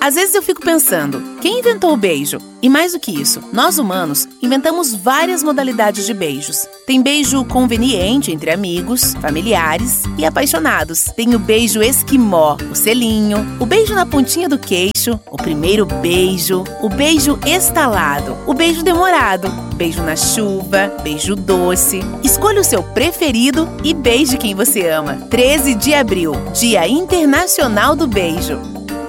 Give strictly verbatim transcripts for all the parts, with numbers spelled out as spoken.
Às vezes eu fico pensando, quem inventou o beijo? E mais do que isso, nós humanos inventamos várias modalidades de beijos. Tem beijo conveniente entre amigos, familiares e apaixonados. Tem o beijo esquimó, o selinho, o beijo na pontinha do queixo, o primeiro beijo, o beijo estalado, o beijo demorado, beijo na chuva, beijo doce. Escolha o seu preferido e beije quem você ama. treze de abril, Dia Internacional do Beijo.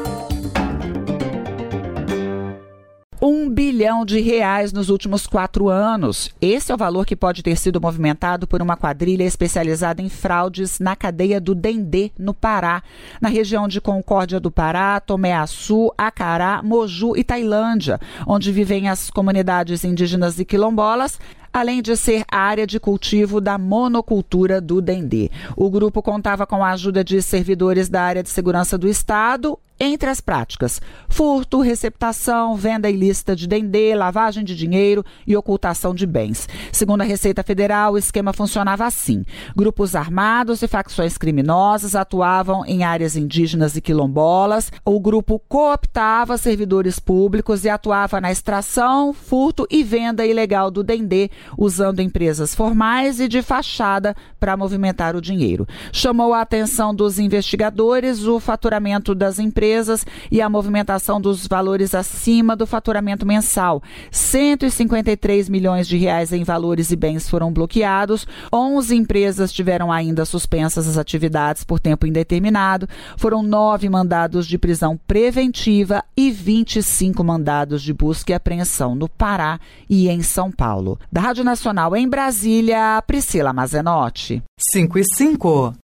Um bilhão de reais nos últimos quatro anos. Esse é o valor que pode ter sido movimentado por uma quadrilha especializada em fraudes na cadeia do Dendê, no Pará, na região de Concórdia do Pará, Tomé-Açu, Acará, Moju e Tailândia, onde vivem as comunidades indígenas e quilombolas, além de ser a área de cultivo da monocultura do dendê. O grupo contava com a ajuda de servidores da área de segurança do Estado. Entre as práticas, furto, receptação, venda ilícita de dendê, lavagem de dinheiro e ocultação de bens. Segundo a Receita Federal, o esquema funcionava assim. Grupos armados e facções criminosas atuavam em áreas indígenas e quilombolas. O grupo cooptava servidores públicos e atuava na extração, furto e venda ilegal do dendê, usando empresas formais e de fachada para movimentar o dinheiro. Chamou a atenção dos investigadores o faturamento das empresas e a movimentação dos valores acima do faturamento mensal. cento e cinquenta e três milhões de reais em valores e bens foram bloqueados, onze empresas tiveram ainda suspensas as atividades por tempo indeterminado, foram nove mandados de prisão preventiva e vinte e cinco mandados de busca e apreensão no Pará e em São Paulo. Da Rádio Nacional em Brasília, Priscila Mazenotti. cinco e cinco.